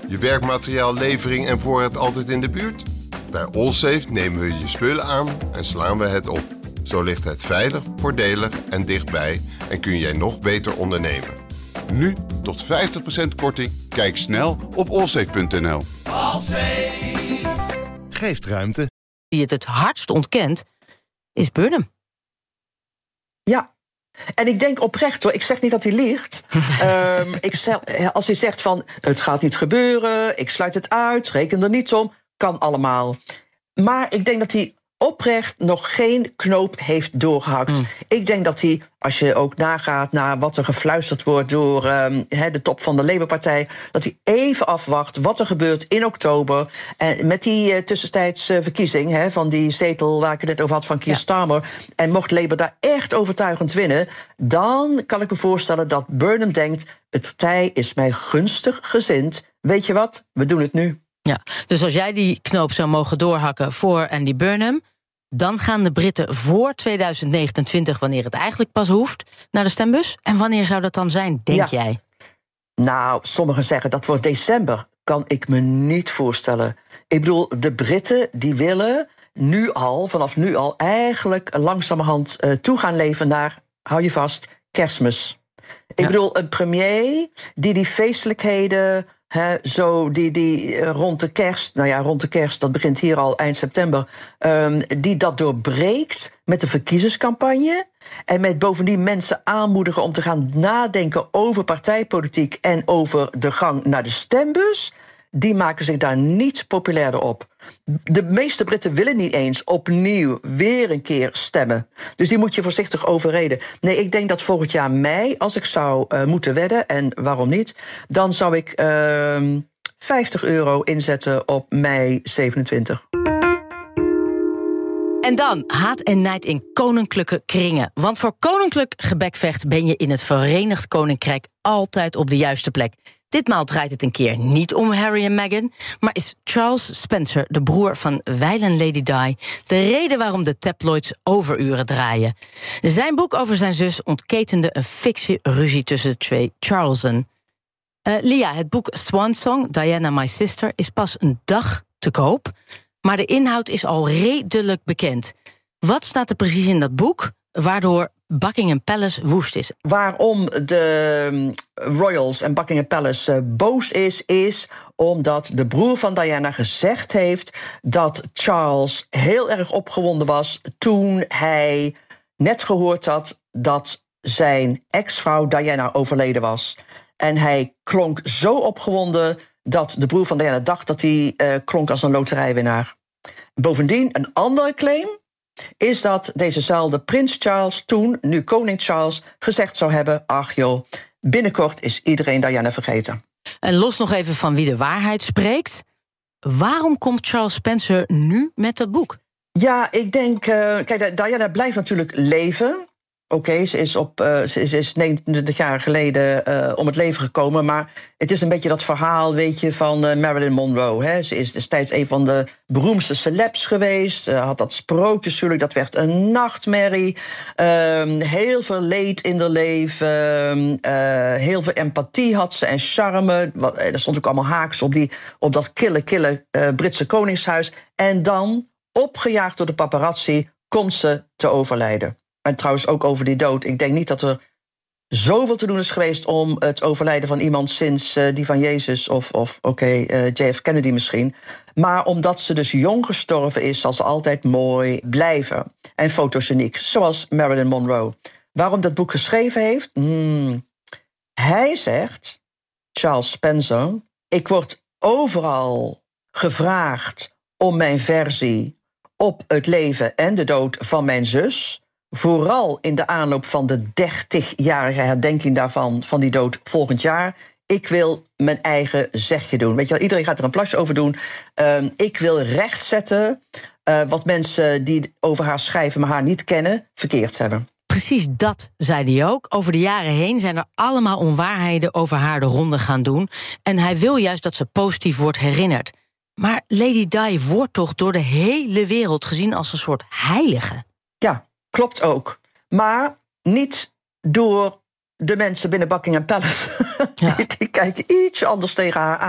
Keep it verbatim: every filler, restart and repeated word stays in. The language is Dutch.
Je werkmateriaal, levering en voorraad altijd in de buurt? Bij Allsafe nemen we je spullen aan en slaan we het op. Zo ligt het veilig, voordelig en dichtbij en kun jij nog beter ondernemen. Nu tot vijftig procent korting. Kijk snel op allsafe punt n l. Allsafe geeft ruimte. Die het het hardst ontkent, is Burnham. Ja. En ik denk oprecht hoor, ik zeg niet dat hij liegt. um, ik zeg, als hij zegt van, het gaat niet gebeuren, ik sluit het uit, reken er niet om, kan allemaal. Maar ik denk dat hij oprecht nog geen knoop heeft doorgehakt. Mm. Ik denk dat hij, als je ook nagaat naar wat er gefluisterd wordt door um, he, de top van de Labour-partij, dat hij even afwacht wat er gebeurt in oktober. En met die uh, tussentijds uh, verkiezing he, van die zetel waar ik het net over had van Keir Starmer. Ja. En mocht Labour daar echt overtuigend winnen, dan kan ik me voorstellen dat Burnham denkt, het tij is mij gunstig gezind. Weet je wat? We doen het nu. Ja, dus als jij die knoop zou mogen doorhakken voor Andy Burnham, dan gaan de Britten voor tweeduizend negenentwintig, wanneer het eigenlijk pas hoeft, naar de stembus. En wanneer zou dat dan zijn, denk ja. jij? Nou, sommigen zeggen dat wordt december. Kan ik me niet voorstellen. Ik bedoel, de Britten die willen nu al, vanaf nu al, eigenlijk langzamerhand uh, toe gaan leven naar, hou je vast, Kerstmis. Ik ja. bedoel, een premier die die feestelijkheden, He, zo die, die rond de kerst, nou ja, rond de kerst, dat begint hier al eind september, um, die dat doorbreekt met de verkiezingscampagne en met bovendien mensen aanmoedigen om te gaan nadenken over partijpolitiek en over de gang naar de stembus, die maken zich daar niet populairder op. De meeste Britten willen niet eens opnieuw weer een keer stemmen. Dus die moet je voorzichtig overreden. Nee, ik denk dat volgend jaar mei, als ik zou uh, moeten wedden, en waarom niet, dan zou ik uh, vijftig euro inzetten op mei zevenentwintig. En dan haat en nijd in koninklijke kringen. Want voor koninklijk gebekvecht ben je in het Verenigd Koninkrijk altijd op de juiste plek. Ditmaal draait het een keer niet om Harry en Meghan, maar is Charles Spencer, de broer van wijlen Lady Di, de reden waarom de tabloids overuren draaien. Zijn boek over zijn zus ontketende een fictie ruzie tussen de twee Charlesen. Uh, Lia, het boek Swan Song, Diana My Sister, is pas een dag te koop, maar de inhoud is al redelijk bekend. Wat staat er precies in dat boek, waardoor Buckingham Palace woest is? Waarom de Royals en Buckingham Palace uh, boos is, is omdat de broer van Diana gezegd heeft dat Charles heel erg opgewonden was toen hij net gehoord had dat zijn ex-vrouw Diana overleden was. En hij klonk zo opgewonden dat de broer van Diana dacht dat hij uh, klonk als een loterijwinnaar. Bovendien, een andere claim is dat dezezelfde prins Charles toen, nu koning Charles, gezegd zou hebben, ach joh, binnenkort is iedereen Diana vergeten. En los nog even van wie de waarheid spreekt, waarom komt Charles Spencer nu met dat boek? Ja, ik denk, uh, kijk, Diana blijft natuurlijk leven. Oké, okay, ze is op, uh, ze is, is negenentwintig jaar geleden uh, om het leven gekomen, maar het is een beetje dat verhaal, weet je, van uh, Marilyn Monroe. Hè. Ze is destijds een van de beroemdste celebs geweest. Uh, had dat sprookje natuurlijk, dat werd een nachtmerrie. Uh, heel veel leed in haar leven. Uh, heel veel empathie had ze en charme. Wat, er stond ook allemaal haaks op, die, op dat kille, kille uh, Britse koningshuis. En dan, opgejaagd door de paparazzi, komt ze te overlijden. En trouwens ook over die dood. Ik denk niet dat er zoveel te doen is geweest om het overlijden van iemand sinds uh, die van Jezus of, of oké, okay, uh, J F Kennedy misschien. Maar omdat ze dus jong gestorven is, zal ze altijd mooi blijven. En fotogeniek, zoals Marilyn Monroe. Waarom dat boek geschreven heeft? Hmm. Hij zegt, Charles Spencer, ik word overal gevraagd om mijn versie op het leven en de dood van mijn zus. Vooral in de aanloop van de dertigjarige herdenking daarvan, van die dood volgend jaar. Ik wil mijn eigen zegje doen. Weet je wel, iedereen gaat er een plasje over doen. Uh, ik wil rechtzetten uh, wat mensen die over haar schrijven, maar haar niet kennen, verkeerd hebben. Precies dat zei hij ook. Over de jaren heen zijn er allemaal onwaarheden over haar de ronde gaan doen. En hij wil juist dat ze positief wordt herinnerd. Maar Lady Di wordt toch door de hele wereld gezien als een soort heilige? Ja. Klopt ook. Maar niet door de mensen binnen Buckingham Palace. Ja. Die, die kijken iets anders tegen haar aan.